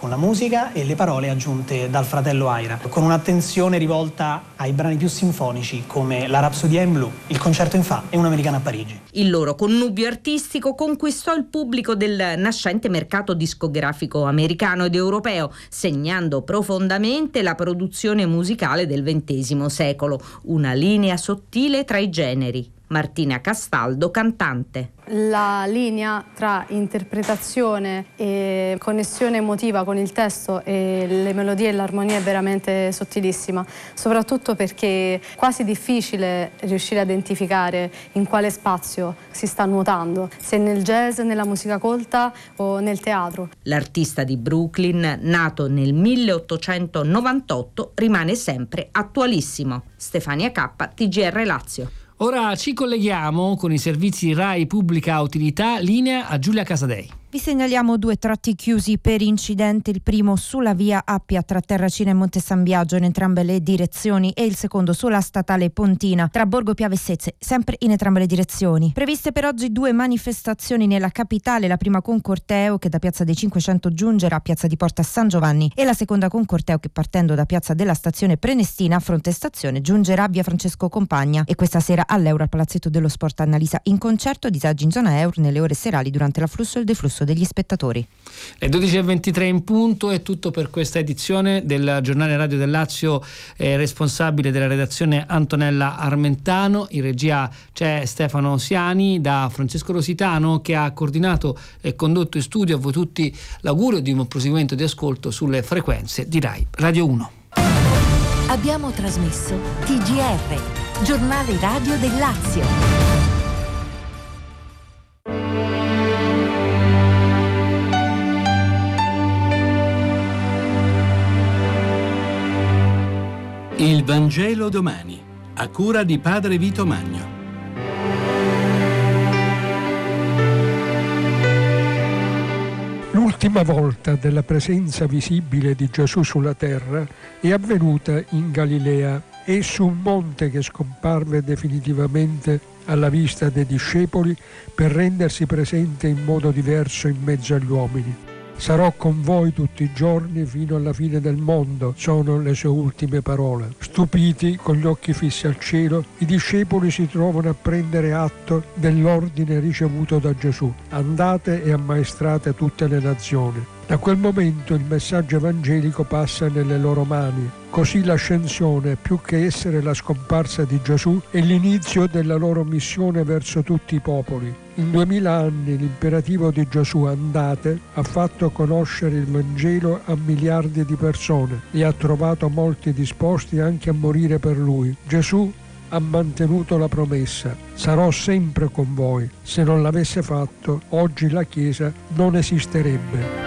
con la musica e le parole aggiunte dal fratello Ira, con un'attenzione rivolta ai brani più sinfonici come la Rapsodia in blu, il concerto in Fa e un'americana a Parigi. Il loro connubio artistico conquistò il pubblico del nascente mercato discografico americano ed europeo, segnando profondamente la produzione musicale del XX secolo, una linea sottile tra i generi. Martina Castaldo, cantante. La linea tra interpretazione e connessione emotiva con il testo e le melodie e l'armonia è veramente sottilissima, soprattutto perché è quasi difficile riuscire a identificare in quale spazio si sta nuotando, se nel jazz, nella musica colta o nel teatro. L'artista di Brooklyn, nato nel 1898, rimane sempre attualissimo. Stefania K, TGR Lazio. Ora ci colleghiamo con i servizi Rai Pubblica Utilità, linea a Giulia Casadei. Vi segnaliamo 2 tratti chiusi per incidente, il primo sulla via Appia tra Terracina e Monte San Biagio in entrambe le direzioni e il secondo sulla statale Pontina tra Borgo Piave e Sezze, sempre in entrambe le direzioni. Previste per oggi 2 manifestazioni nella capitale, la prima con corteo che da Piazza dei 500 giungerà a Piazza di Porta San Giovanni e la seconda con corteo che partendo da Piazza della Stazione Prenestina, fronte stazione, giungerà a via Francesco Compagna. E questa sera all'Euro al Palazzetto dello Sport Annalisa in concerto, disagi in zona Euro nelle ore serali durante l'afflusso e il deflusso degli spettatori. Le 12:23 in punto è tutto per questa edizione del Giornale Radio del Lazio. Responsabile della redazione Antonella Armentano, in regia c'è Stefano Siani, da Francesco Rositano che ha coordinato e condotto in studio. A voi tutti l'augurio di un proseguimento di ascolto sulle frequenze di Rai Radio 1. Abbiamo trasmesso TGR, Giornale Radio del Lazio. Il Vangelo domani, a cura di Padre Vito Magno. L'ultima volta della presenza visibile di Gesù sulla terra è avvenuta in Galilea e su un monte che scomparve definitivamente alla vista dei discepoli per rendersi presente in modo diverso in mezzo agli uomini. Sarò con voi tutti i giorni fino alla fine del mondo, sono le sue ultime parole. Stupiti, con gli occhi fissi al cielo, i discepoli si trovano a prendere atto dell'ordine ricevuto da Gesù. Andate e ammaestrate tutte le nazioni. Da quel momento il messaggio evangelico passa nelle loro mani. Così l'ascensione, più che essere la scomparsa di Gesù, è l'inizio della loro missione verso tutti i popoli. In 2000 anni l'imperativo di Gesù, andate, ha fatto conoscere il Vangelo a miliardi di persone e ha trovato molti disposti anche a morire per Lui. Gesù ha mantenuto la promessa. Sarò sempre con voi. Se non l'avesse fatto, oggi la Chiesa non esisterebbe.